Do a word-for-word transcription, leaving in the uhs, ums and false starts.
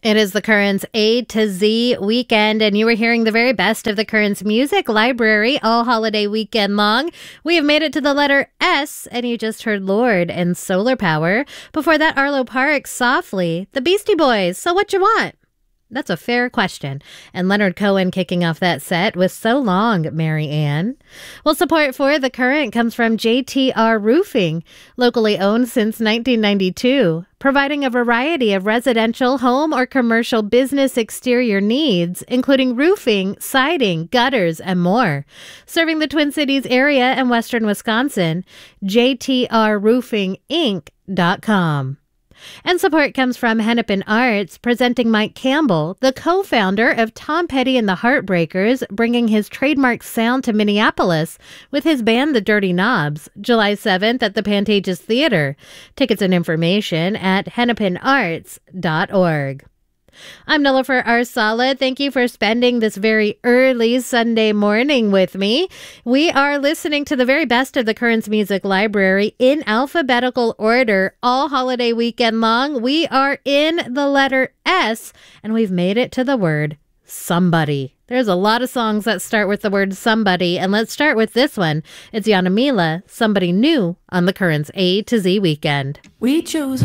It is the Currents A to Z weekend, and you were hearing the very best of the Currents Music Library all holiday weekend long. We have made it to the letter S, and you just heard Lorde and Solar Power. Before that, Arlo Parks, Softly, the Beastie Boys, So What You Want? That's a fair question. And Leonard Cohen kicking off that set with So Long, Mary Ann. Well, support for The Current comes from J T R Roofing, locally owned since nineteen ninety-two, providing a variety of residential, home, or commercial business exterior needs, including roofing, siding, gutters, and more. Serving the Twin Cities area and western Wisconsin, J T R roofing inc dot com. And support comes from Hennepin Arts, presenting Mike Campbell, the co-founder of Tom Petty and the Heartbreakers, bringing his trademark sound to Minneapolis with his band The Dirty Knobs, July seventh at the Pantages Theater. Tickets and information at hennepin arts dot org. I'm Nilofer Arsala. Thank you for spending this very early Sunday morning with me. We are listening to the very best of the Currents Music Library in alphabetical order all holiday weekend long. We are in the letter S, and we've made it to the word somebody. There's a lot of songs that start with the word somebody, and let's start with this one. It's Yana Mila, Somebody New, on the Currents A to Z weekend. We chose